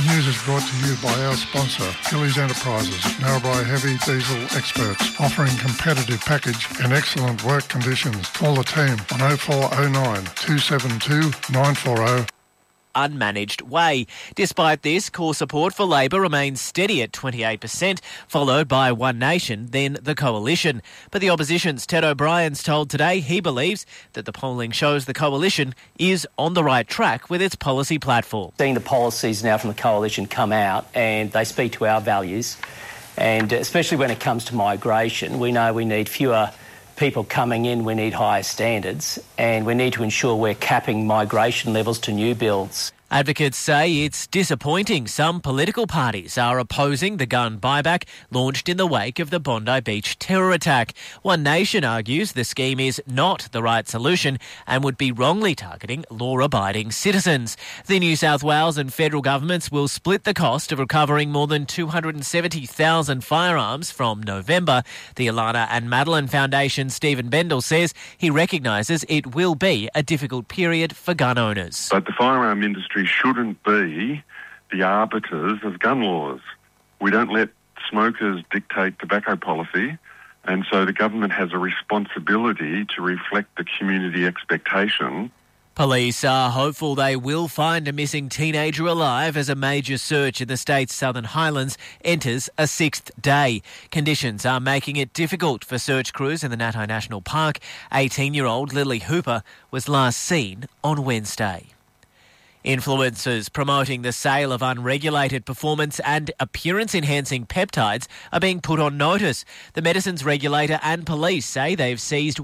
The news is brought to you by our sponsor, Gillies Enterprises, Narrabri Heavy Diesel experts, offering competitive package and excellent work conditions. Call the team on 0409 272 940. Unmanaged way. Despite this, core support for Labor remains steady at 28%, followed by One Nation, then the Coalition. But the opposition's Ted O'Brien's told Today he believes that the polling shows the Coalition is on the right track with its policy platform. Seeing the policies now from the Coalition come out and they speak to our values, and especially when it comes to migration, we know we need fewer people coming in, we need higher standards, and we need to ensure we're capping migration levels to new builds. Advocates say it's disappointing some political parties are opposing the gun buyback launched in the wake of the Bondi Beach terror attack. One Nation argues the scheme is not the right solution and would be wrongly targeting law-abiding citizens. The New South Wales and federal governments will split the cost of recovering more than 270,000 firearms from November. The Alana and Madeline Foundation's Stephen Bendel says he recognises it will be a difficult period for gun owners. But the firearm industry shouldn't be the arbiters of gun laws. We don't let smokers dictate tobacco policy, and so the government has a responsibility to reflect the community expectation. Police are hopeful they will find a missing teenager alive as a major search in the state's Southern Highlands enters a sixth day. Conditions are making it difficult for search crews in the Nato National Park. 18-year-old Lily Hooper was last seen on Wednesday. Influencers promoting the sale of unregulated performance and appearance-enhancing peptides are being put on notice. The medicines regulator and police say they've seized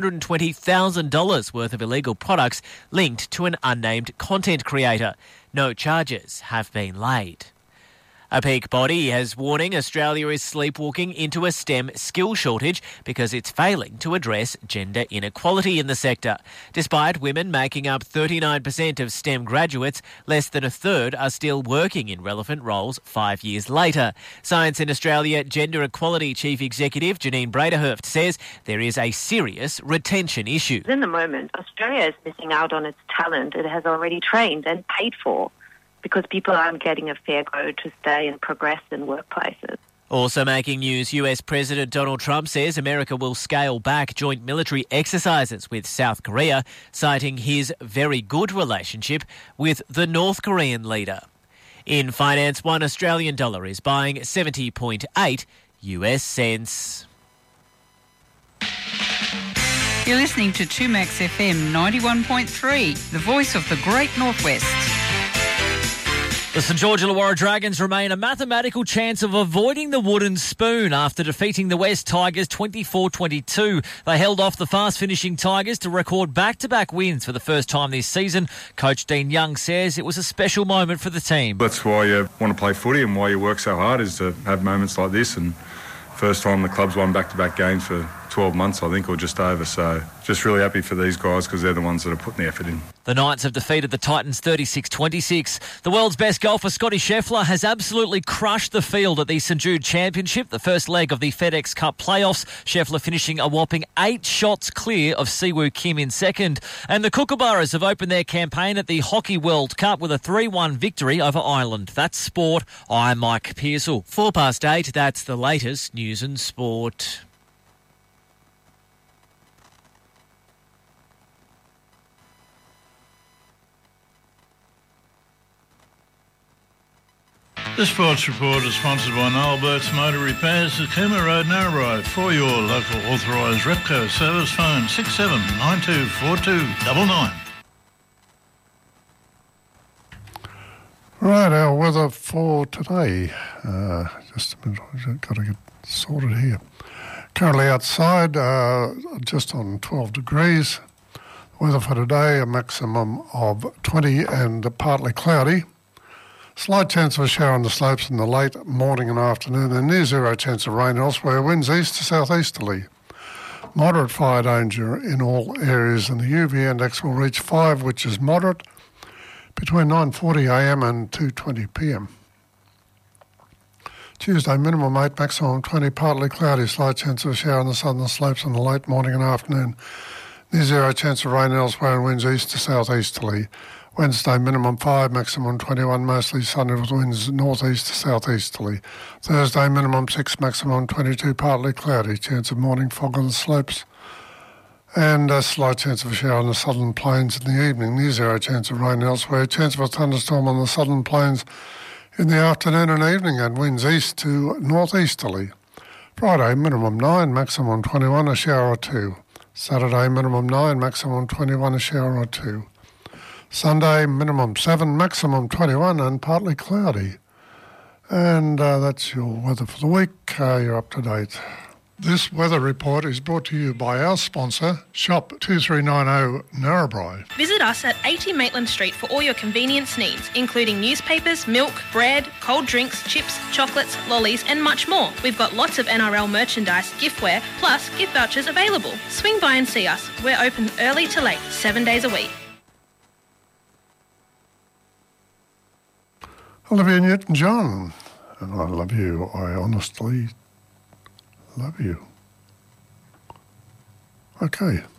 $120,000 worth of illegal products linked to an unnamed content creator. No charges have been laid. A peak body has warning Australia is sleepwalking into a STEM skill shortage because it's failing to address gender inequality in the sector. Despite women making up 39% of STEM graduates, less than a third are still working in relevant roles 5 years later. Science in Australia Gender Equality Chief Executive Janine Braderhurft says there is a serious retention issue. In the moment, Australia is missing out on its talent it has already trained and paid for, because people aren't getting a fair go to stay and progress in workplaces. Also making news, US President Donald Trump says America will scale back joint military exercises with South Korea, citing his very good relationship with the North Korean leader. In finance, $1 Australian dollar is buying 70.8 US cents. You're listening to 2Max FM 91.3, the voice of the Great Northwest. The St George Illawarra Dragons remain a mathematical chance of avoiding the wooden spoon after defeating the West Tigers 24-22. They held off the fast-finishing Tigers to record back-to-back wins for the first time this season. Coach Dean Young says it was a special moment for the team. That's why you want to play footy and why you work so hard, is to have moments like this. And first time the club's won back-to-back games for 12 months, I think, or just over. So just really happy for these guys because they're the ones that are putting the effort in. The Knights have defeated the Titans 36-26. The world's best golfer, Scotty Scheffler, has absolutely crushed the field at the St Jude Championship, the first leg of the FedEx Cup playoffs. Scheffler finishing a whopping 8 shots clear of Siwoo Kim in second. And the Kookaburras have opened their campaign at the Hockey World Cup with a 3-1 victory over Ireland. That's sport. I'm Mike Pearsall. 8:04, that's the latest news and sport. This sports report is sponsored by Noel Burt's Motor Repairs at Cooma Road, Narrabri. For your local authorised Repco service, phone 67924299. Right, our weather for today. Just a minute, I've got to get sorted here. Currently outside, just on 12 degrees. Weather for today, a maximum of 20 and partly cloudy. Slight chance of a shower on the slopes in the late morning and afternoon, and near zero chance of rain elsewhere. Winds east to southeasterly. Moderate fire danger in all areas, and the UV index will reach 5, which is moderate, between 9:40am and 2:20pm. Tuesday, minimum 8, maximum 20, partly cloudy. Slight chance of a shower on the southern slopes in the late morning and afternoon. Near zero chance of rain elsewhere, and winds east to southeasterly. Wednesday, minimum 5, maximum 21, mostly sunny with winds northeast to southeasterly. Thursday, minimum 6, maximum 22, partly cloudy. Chance of morning fog on the slopes. And a slight chance of a shower on the southern plains in the evening. Near zero chance of rain elsewhere. Chance of a thunderstorm on the southern plains in the afternoon and evening, and winds east to northeasterly. Friday, minimum 9, maximum 21, a shower or 2. Saturday, minimum 9, maximum 21, a shower or 2. Sunday, minimum 7, maximum 21, and partly cloudy. And that's your weather for the week. You're up to date. This weather report is brought to you by our sponsor, Shop 2390 Narrabri. Visit us at 80 Maitland Street for all your convenience needs, including newspapers, milk, bread, cold drinks, chips, chocolates, lollies and much more. We've got lots of NRL merchandise, giftware, plus gift vouchers available. Swing by and see us. We're open early to late, 7 days a week. Olivia Newton-John, and I love you. I honestly love you. Okay.